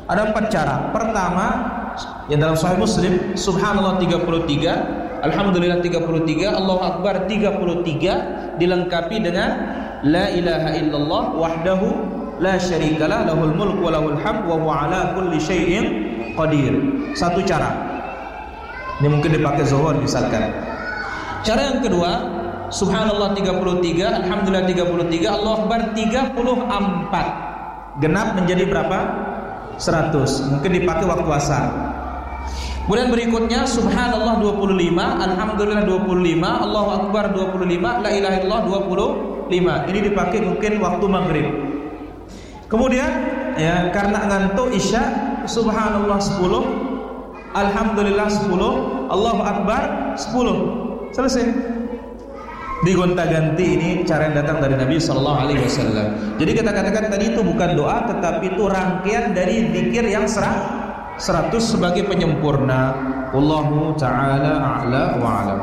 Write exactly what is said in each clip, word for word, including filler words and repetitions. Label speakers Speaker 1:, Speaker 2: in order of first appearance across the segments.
Speaker 1: Ada empat cara. Pertama, yang dalam Sahih Muslim, Subhanallah tiga puluh tiga, Alhamdulillah tiga puluh tiga, Allahu Akbar tiga puluh tiga, dilengkapi dengan La ilaha illallah wahdahu la syarikalah, lahul mulku wa lahul hamd wa huwa ala kulli syai'in qadir. Satu cara. Ini mungkin dipakai zuhur misalkan. Cara yang kedua, Subhanallah tiga puluh tiga, Alhamdulillah tiga puluh tiga, Allahu Akbar tiga puluh empat. Genap menjadi berapa? seratus. Mungkin dipakai waktu asar. Kemudian berikutnya Subhanallah dua puluh lima, Alhamdulillah dua puluh lima, Allahu Akbar dua puluh lima, La ilaha illallah dua puluh lima. Ini dipakai mungkin waktu maghrib. Kemudian ya, karena ngantuk isya, Subhanallah sepuluh, Alhamdulillah sepuluh, Allahu Akbar sepuluh. Selesai. Digonta-ganti. Ini cara yang datang dari Nabi sallallahu alaihi wasallam. Jadi kita katakan tadi itu bukan doa, tetapi itu rangkaian dari zikir yang seratus sebagai penyempurna. Wallahu ta'ala a'la wa a'lam.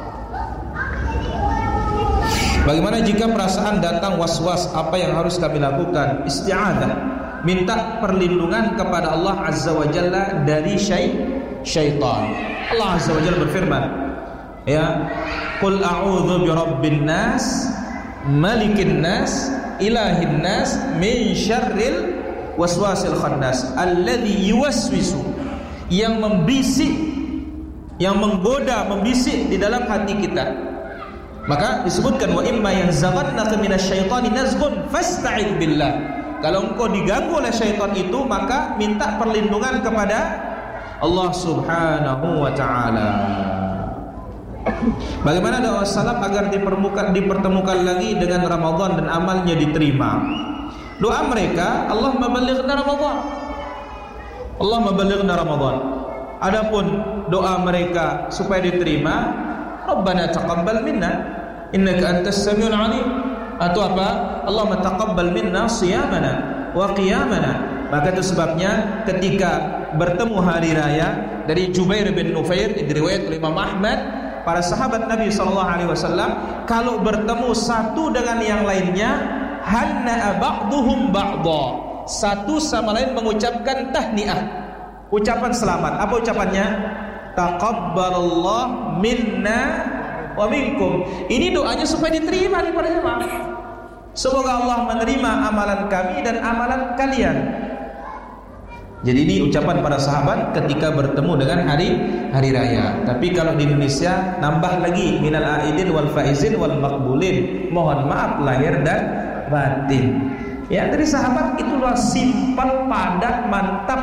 Speaker 1: Bagaimana jika perasaan datang was-was, apa yang harus kami lakukan? Isti'adzah, minta perlindungan kepada Allah Azza wa Jalla dari syai syaitan. Allah Azza wa Jalla berfirman, ya, Qul a'udzu birabbin nas, malikin nas, ilahin nas, min syarril waswasil khannas, alladzi yuwaswisu, yang membisik, yang menggoda, membisik di dalam hati kita. Maka disebutkan wa imma yanzaghannaka minasyaitani nazghun fasta'id billah. Kalau engkau diganggu oleh syaitan itu, maka minta perlindungan kepada Allah Subhanahu wa taala. Bagaimana doa salaf agar dipertemukan, dipertemukan lagi dengan Ramadan dan amalnya diterima? Doa mereka, Allah mabalighna Ramadan, Allah mabalighna Ramadan. Adapun doa mereka supaya diterima, Rabbana taqabbal minna innaka antas samiul alim, atau apa? Allahumma taqabbal minna siyamana wa qiyamana. Maka itu sebabnya ketika bertemu hari raya, dari Jubair bin Nufair diriwayat oleh Imam Ahmad, para sahabat Nabi sallallahu alaihi wasallam kalau bertemu satu dengan yang lainnya, hanna ba'dhum ba'dha, satu sama lain mengucapkan tahniah, ucapan selamat. Apa ucapannya? Taqabbalallah minna wa minkum. Ini doanya supaya diterima nih para jemaah. Semoga Allah menerima amalan kami dan amalan kalian. Jadi ini ucapan para sahabat ketika bertemu dengan hari hari raya. Tapi kalau di Indonesia nambah lagi minal aidin wal faizin wal maqbulin, mohon maaf lahir dan batin. Ya, dari sahabat itulah simpel, padat, mantap.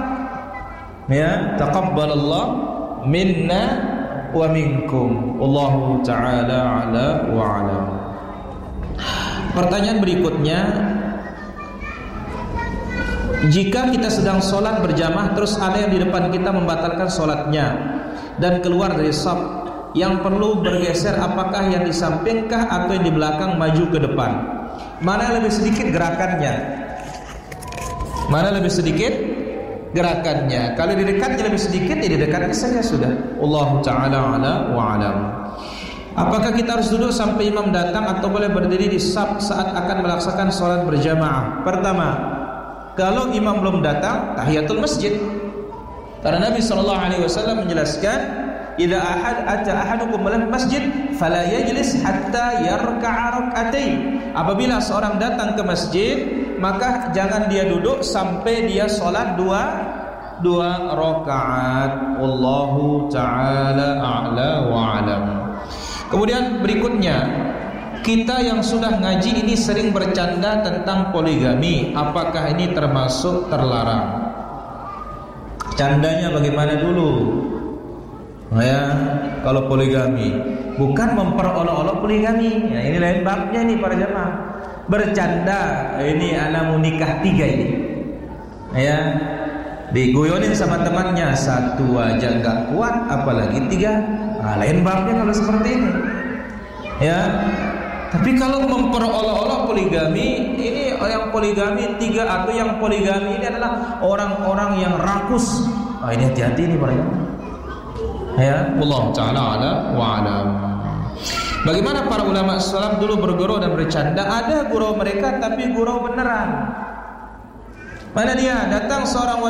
Speaker 1: Ya, taqabbalallah minna wa minkum. Wallahu ta'ala ala wa alam. Pertanyaan berikutnya, jika kita sedang sholat berjamaah terus ada yang di depan kita membatalkan sholatnya dan keluar dari shaf, yang perlu bergeser apakah yang di sampingkah atau yang di belakang maju ke depan? Mana lebih sedikit gerakannya? Mana lebih sedikit gerakannya? Kalau di dekatnya lebih sedikit, ya di dekatnya saja sudah. Allahu ta'ala ala wa alam. Apakah kita harus duduk sampai imam datang atau boleh berdiri di shaf saat akan melaksanakan sholat berjamaah? Pertama, kalau imam belum datang, tahiyatul masjid. Karena Nabi sallallahu alaihi wasallam menjelaskan, "Idza ahad ata ahadukum ilal masjid fala yajlis hatta yarka'a rak'atain." Apabila seorang datang ke masjid, maka jangan dia duduk sampai dia salat dua dua rakaat. Wallahu ta'ala a'la wa alam. Kemudian berikutnya, kita yang sudah ngaji ini sering bercanda tentang poligami. Apakah ini termasuk terlarang? Candanya bagaimana dulu? Ya, kalau poligami bukan memperolok-olok poligami. Ya, ini lain babnya nih para jemaah. Bercanda, ini anak mau nikah tiga ini. Ya, digoyonin sama temannya, satu aja nggak kuat, apalagi tiga. Nah, lain babnya kalau seperti ini. Ya. Tapi kalau memperolok-olok poligami, ini yang poligami tiga atau yang poligami ini adalah orang-orang yang rakus. Ah, ini hati-hati nih para jemaah. Ya, Allah Ta'ala ala wa alam. Bagaimana para ulama salaf dulu bergurau dan bercanda? Ada gurau mereka tapi gurau beneran. Mana dia? Datang seorang